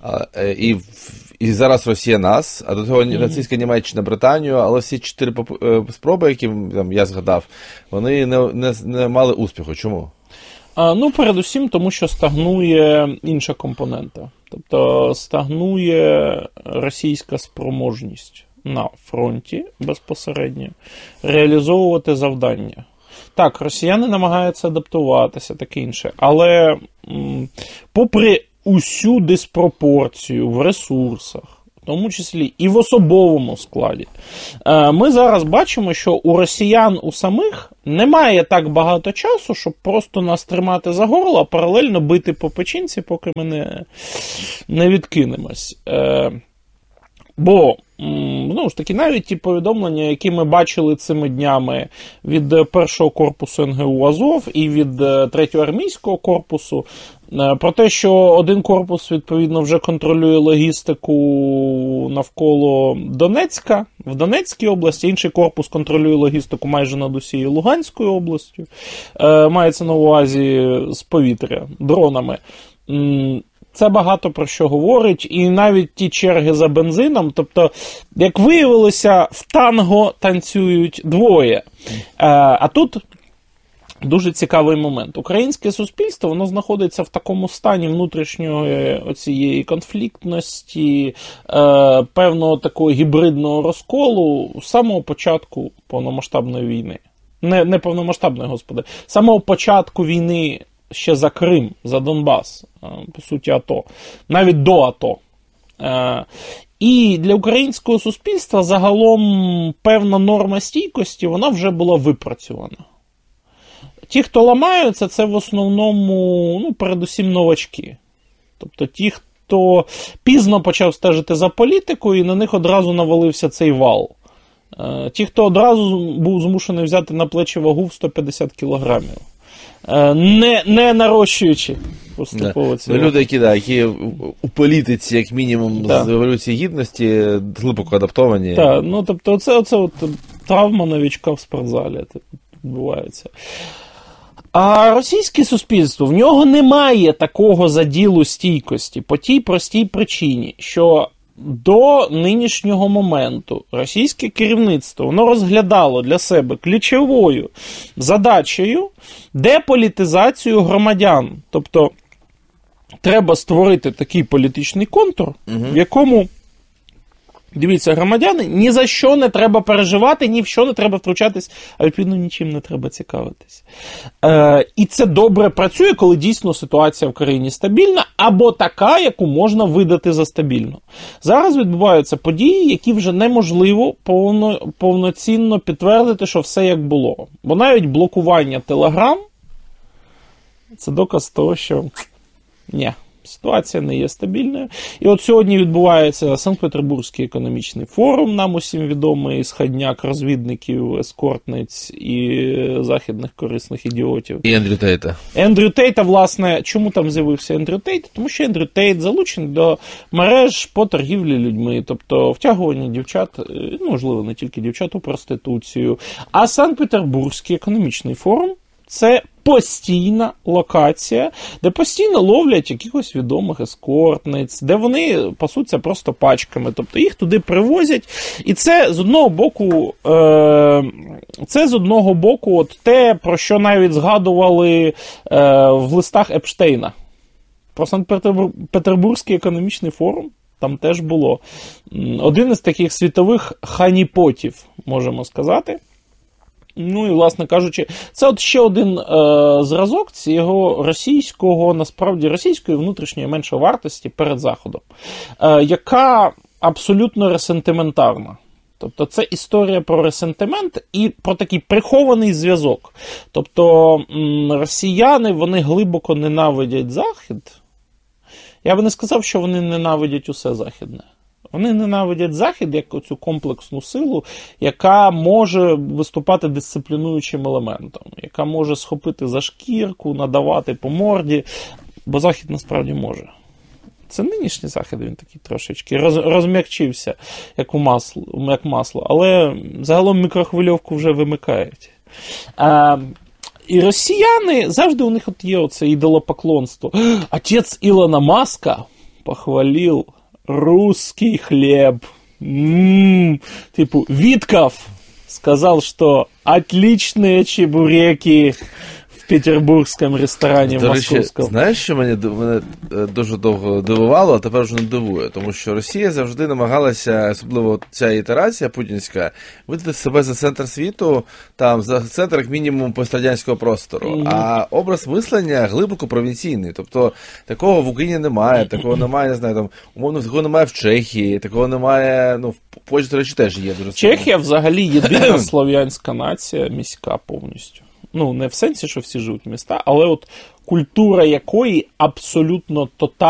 і зараз Росія нас, а до того нацистська Німеччина, Британію, але всі 4 спроби, які там, я згадав, вони не мали успіху. Чому? Передусім, тому що стагнує інша компонента. Тобто стагнує російська спроможність на фронті безпосередньо реалізовувати завдання. Так, росіяни намагаються адаптуватися, таке інше, але попри усю диспропорцію в ресурсах, в тому числі і в особовому складі, ми зараз бачимо, що у росіян у самих немає так багато часу, щоб просто нас тримати за горло, а паралельно бити по печінці, поки ми не відкинемось. Бо, знову ж таки, навіть ті повідомлення, які ми бачили цими днями від 1-го корпусу НГУ Азов і від 3-го армійського корпусу, про те, що один корпус, відповідно, вже контролює логістику навколо Донецька, в Донецькій області, інший корпус контролює логістику майже над усією Луганською областю, мається на увазі з повітря, дронами. Це багато про що говорить, і навіть ті черги за бензином, тобто, як виявилося, в танго танцюють двоє. А тут дуже цікавий момент. Українське суспільство, воно знаходиться в такому стані внутрішньої оцієї конфліктності, певного такого гібридного розколу з самого початку повномасштабної війни. Не повномасштабної, господи, з самого початку війни ще за Крим, за Донбас, по суті, АТО, навіть до АТО. І для українського суспільства загалом певна норма стійкості, вона вже була випрацьована. Ті, хто ламаються, це в основному, передусім новачки. Тобто ті, хто пізно почав стежити за політикою, і на них одразу навалився цей вал. Ті, хто одразу був змушений взяти на плечі вагу в 150 кілограмів. Не нарощуючи поступово ці. Люди, які у політиці, як мінімум, з Революції Гідності, глибоко адаптовані. Так, тобто оце травма новичка в спортзалі відбувається. А російське суспільство, в нього немає такого заділу стійкості по тій простій причині, що до нинішнього моменту російське керівництво, воно розглядало для себе ключовою задачею деполітизацію громадян. Тобто треба створити такий політичний контур, в якому, дивіться, громадяни, ні за що не треба переживати, ні в що не треба втручатись, а відповідно нічим не треба цікавитись. І це добре працює, коли дійсно ситуація в країні стабільна, або така, яку можна видати за стабільну. Зараз відбуваються події, які вже неможливо повноцінно підтвердити, що все як було. Бо навіть блокування Telegram – це доказ того, що ні. Ситуація не є стабільною. І от сьогодні відбувається Санкт-Петербурзький економічний форум, нам усім відомий, сходняк розвідників, ескортниць і західних корисних ідіотів. І Ендрю Тейта. Ендрю Тейта, власне, чому там з'явився Ендрю Тейт? Тому що Ендрю Тейт залучений до мереж по торгівлі людьми, тобто втягування дівчат, можливо, не тільки дівчат, у проституцію. А Санкт-Петербурзький економічний форум – це постійна локація, де постійно ловлять якихось відомих ескортниць, де вони пасуться просто пачками, тобто їх туди привозять, і це з одного боку от те, про що навіть згадували в листах Епштейна. Про Санкт-Петербурзький економічний форум там теж було. Один із таких світових ханіпотів, можемо сказати. Ну і, власне кажучи, це от ще один зразок цього російської внутрішньої меншовартості перед Заходом, яка абсолютно ресентиментарна. Тобто це історія про ресентимент і про такий прихований зв'язок. Тобто росіяни, вони глибоко ненавидять Захід. Я би не сказав, що вони ненавидять усе західне. Вони ненавидять Захід як оцю комплексну силу, яка може виступати дисциплінуючим елементом, яка може схопити за шкірку, надавати по морді, бо Захід насправді може. Це нинішній Захід, він такий трошечки розм'якчився, як масло, але загалом мікрохвильовку вже вимикають. І росіяни, завжди у них от є оце ідолопоклонство. Отець Ілона Маска похвалив русский хлеб. Типу, Витков сказал, что отличные чебуреки в петербургському ресторані, в московському. Знаєш, що мене дуже довго дивувало, а тепер вже не дивує? Тому що Росія завжди намагалася, особливо ця ітерація путінська, видати себе за центр світу, там, за центр, як мінімум, пострадянського простору. А образ мислення глибоко провінційний. Тобто, такого в Україні немає, такого немає, не знаю, там, умовно, такого немає в Чехії, такого немає, в Польщі, до речі, теж є дуже сильно. Чехія взагалі єдина слов'янська нація, міська повністю. Не в сенсі, що всі живуть в містах, але от культура якої абсолютно тотальна.